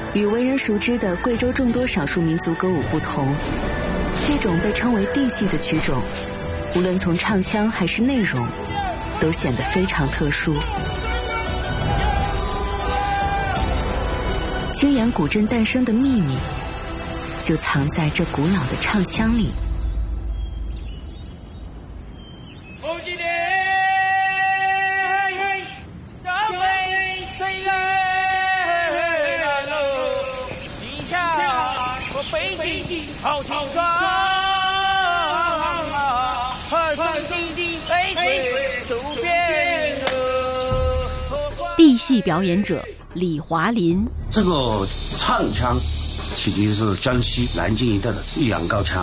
与为人熟知的贵州众多少数民族歌舞不同，这种被称为地戏的曲种，无论从唱腔还是内容，都显得非常特殊。青岩古镇诞生的秘密，就藏在这古老的唱腔里。 好青霜啊，河上静静飞水手边地戏表演者李华林。 这个唱腔其实是江西南京一带的仰高腔。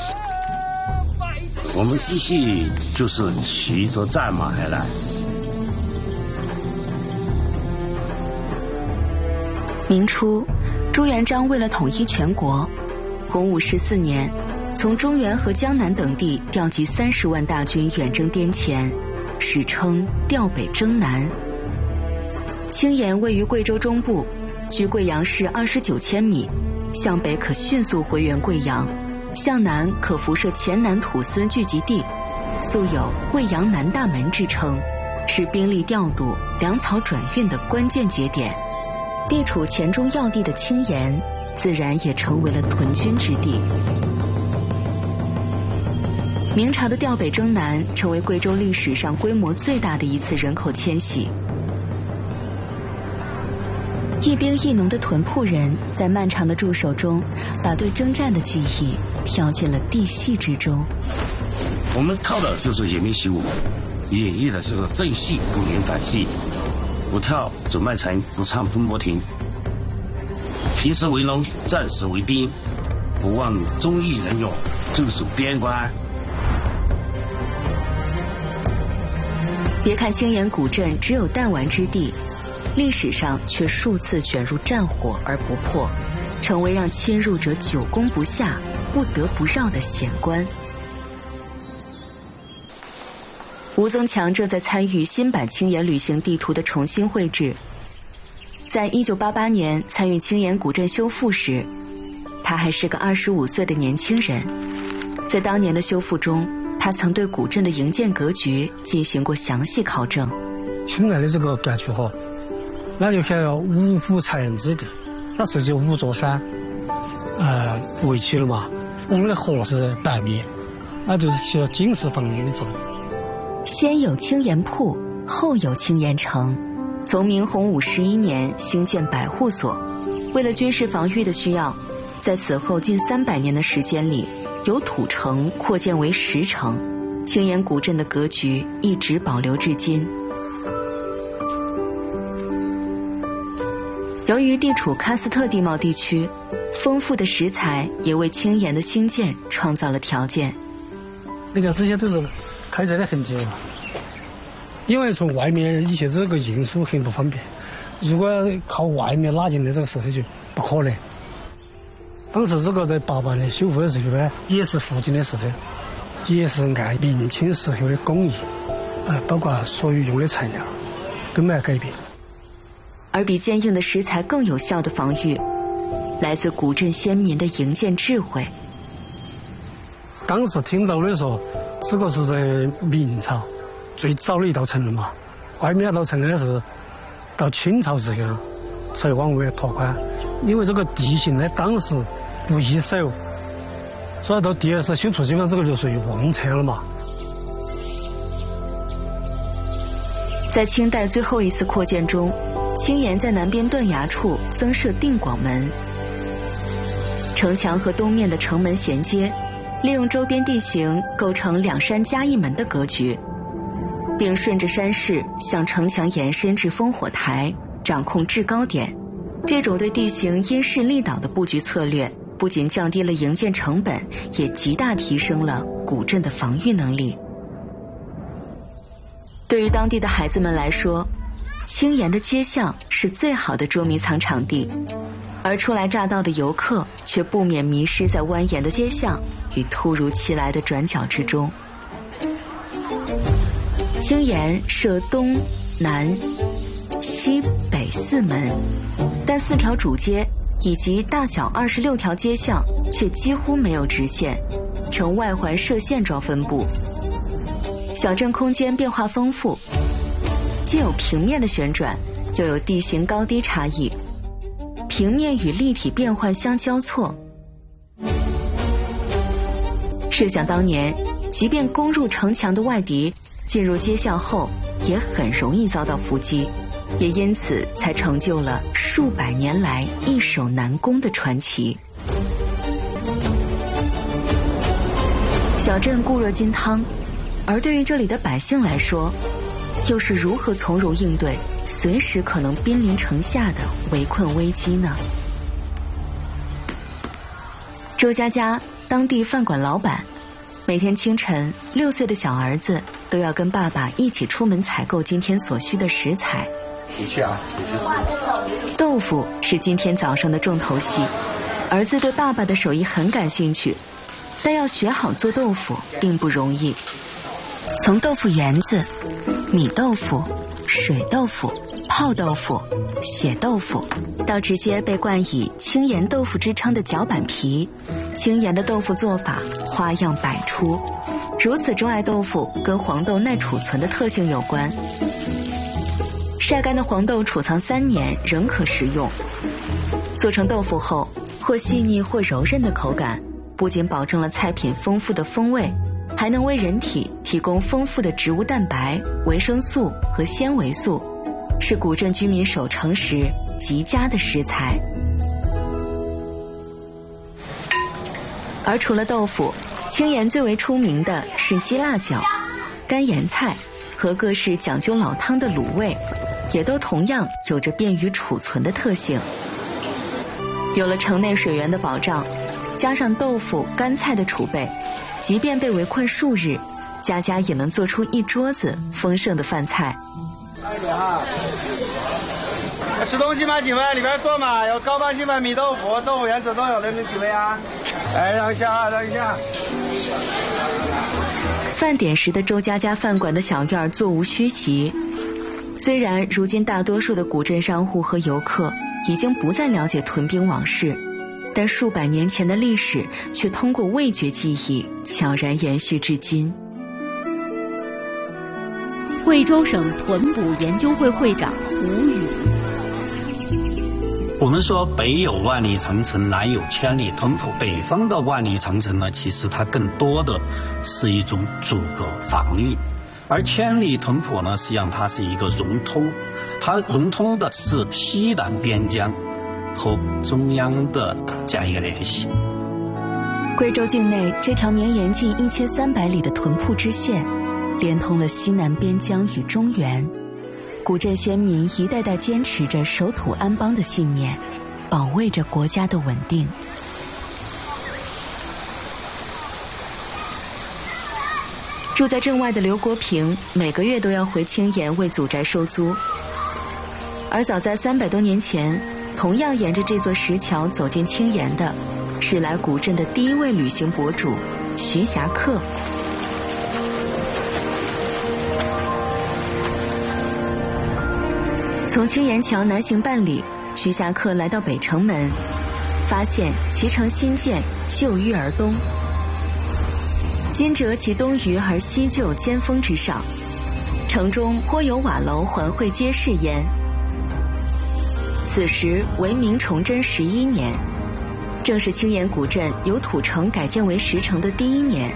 我们地戏就是骑着战马而来。 明初，朱元璋为了统一全国，洪武14年，从中原和江南等地调集30万大军远征滇黔，史称调北征南。青岩位于贵州中部，距贵阳市29千米，向北可迅速回援贵阳，向南可辐射黔南土司聚集地，素有贵阳南大门之称，是兵力调度、粮草转运的关键节点。地处黔中要地的青岩，自然也成为了屯军之地。明朝的调北征南成为贵州历史上规模最大的一次人口迁徙。一兵一农的屯铺人在漫长的驻守中，把对征战的记忆跳进了地戏之中。 我们靠的就是演兵习武，演绎的是正戏不言反戏，不跳走麦城，不唱风波亭。平时为农，战时为兵，不忘忠义仁勇，驻守边关。 别看青岩古镇只有弹丸之地，历史上却数次卷入战火而不破，成为让侵入者久攻不下、不得不绕的险关。吴增强正在参与新版青岩旅行地图的重新绘制。在1988年参与青岩古镇修复时，他还是个25岁的年轻人。在当年的修复中，他曾对古镇的营建格局进行过详细考证。 青岩的这个格局哈，那就像五湖采岩之地，那是就5座山围起了嘛。我们的河是白面，那就是起了警示防御的作用。 先有青岩铺，后有青岩城。从明洪武11年兴建百户所，为了军事防御的需要，在此后近300年的时间里，由土城扩建为石城，青岩古镇的格局一直保留至今。由于地处喀斯特地貌地区，丰富的石材也为青岩的兴建创造了条件。 你看这些都是开采的痕迹嘛。因为从外面一些这个运输很不方便，如果靠外面拉进来这个石头就不可能。当时这个在88年修复的时候呢，也是附近的石头，也是按明清时候的工艺，包括所有用的材料都没有改变。 而比坚硬的石材更有效的防御，来自古镇先民的营建智慧。 当时听到的说，这个是在明朝最早的一道城了嘛，外面那道城呢是到清朝时候才往外拓宽，因为这个地形呢当时不易守，所以到第2次修筑基本上这个就属于忘拆了嘛。 在清代最后一次扩建中，青岩在南边断崖处增设定广门，城墙和东面的城门衔接，利用周边地形构成2山加1门的格局，并顺着山势向城墙延伸至烽火台，掌控制高点。这种对地形因势利导的布局策略，不仅降低了营建成本，也极大提升了古镇的防御能力。对于当地的孩子们来说，青岩的街巷是最好的捉迷藏场地，而初来乍到的游客却不免迷失在蜿蜒的街巷与突如其来的转角之中。青岩设东南西北4门，但4条主街以及大小26条街巷却几乎没有直线，呈外环射线状分布。小镇空间变化丰富，既有平面的旋转，又有地形高低差异，平面与立体变换相交错。设想当年，即便攻入城墙的外敌进入街巷后，也很容易遭到伏击，也因此才成就了数百年来易守难攻的传奇。小镇固若金汤，而对于这里的百姓来说，又是如何从容应对随时可能濒临城下的围困危机呢？周佳佳，当地饭馆老板，每天清晨，6岁的小儿子都要跟爸爸一起出门采购今天所需的食材。 你去啊，你去。 豆腐是今天早上的重头戏，儿子对爸爸的手艺很感兴趣，但要学好做豆腐并不容易。从豆腐圆子、米豆腐、水豆腐、泡豆腐、血豆腐，到直接被冠以轻盐豆腐之称的脚板皮，轻盐的豆腐做法花样百出。如此钟爱豆腐，跟黄豆耐储存的特性有关。晒干的黄豆储藏3年仍可食用。做成豆腐后，或细腻或柔韧的口感，不仅保证了菜品丰富的风味，还能为人体提供丰富的植物蛋白、维生素和纤维素，是古镇居民守城时极佳的食材。而除了豆腐，青盐最为出名的是鸡辣饺、干盐菜和各式讲究老汤的卤味，也都同样有着便于储存的特性。有了城内水源的保障，加上豆腐、干菜的储备，即便被围困数日，家家也能做出一桌子丰盛的饭菜。 快点啊！ 吃东西吗？几位？里边坐嘛，有高帮新粉、米豆腐、豆腐圆子都有的，几位啊？来，让一下啊，让一下。 饭点时的周家家饭馆的小院座无虚席。虽然如今大多数的古镇商户和游客已经不再了解屯兵往事，但数百年前的历史却通过味觉记忆悄然延续至今。 贵州省屯捕研究会会长吴宇。 我们说北有万里长城，南有千里屯捕。北方的万里长城呢，其实它更多的是一种阻隔防御，而千里屯捕呢，实际上它是一个融通，它融通的是西南边疆和中央的这样一个联系。 贵州境内这条绵延近1300里的屯铺支线，连通了西南边疆与中原。古镇先民一代代坚持着守土安邦的信念，保卫着国家的稳定。住在镇外的刘国平每个月都要回青岩为祖宅收租，而早在300多年前，同样沿着这座石桥走进青岩的是来古镇的第一位旅行博主徐霞客。从青岩桥南行半里，徐霞客来到北城门，发现其城新建，旧淤而东。今折其东隅而西就尖峰之上，城中颇有瓦楼环会街市焉。此时为明崇祯11年，正是青岩古镇由土城改建为石城的第1年。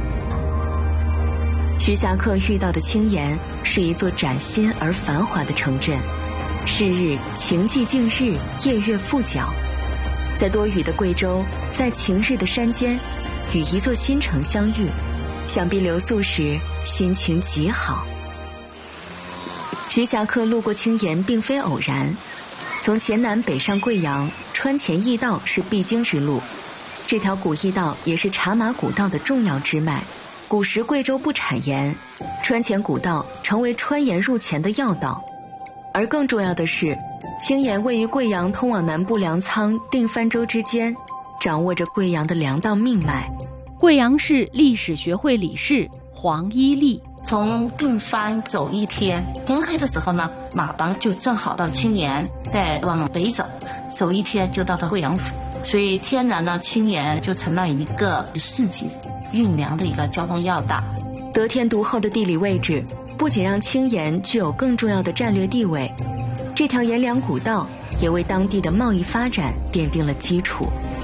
徐霞客遇到的青岩是一座崭新而繁华的城镇，是日晴寂静日，夜月复角。在多雨的贵州，在晴日的山间，与一座新城相遇，想必留宿时心情极好。徐霞客路过青岩并非偶然，从黔南北上贵阳，川黔驿道是必经之路，这条古驿道也是茶马古道的重要支脉。古时贵州不产盐，川黔古道成为川盐入黔的要道。而更重要的是，青岩位于贵阳通往南部粮仓定番州之间，掌握着贵阳的粮道命脉。 贵阳市历史学会理事黄一丽。 从定番走1天，天黑的时候呢，马帮就正好到青岩，再往北走， 走1天就到了贵阳府，所以天然的青盐就成了一个市井运粮的一个交通要道。 得天独厚的地理位置，不仅让青盐具有更重要的战略地位，这条盐粮古道也为当地的贸易发展奠定了基础。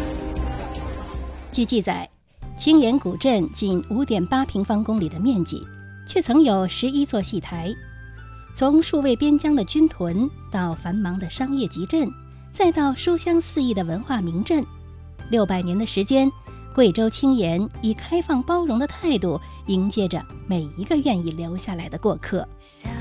据记载，青盐古镇仅5.8平方公里的面积，却曾有11座戏台。从戍卫边疆的军屯，到繁忙的商业集镇，再到书香四溢的文化名镇，600年的时间，贵州青盐以开放包容的态度迎接着每一个愿意留下来的过客。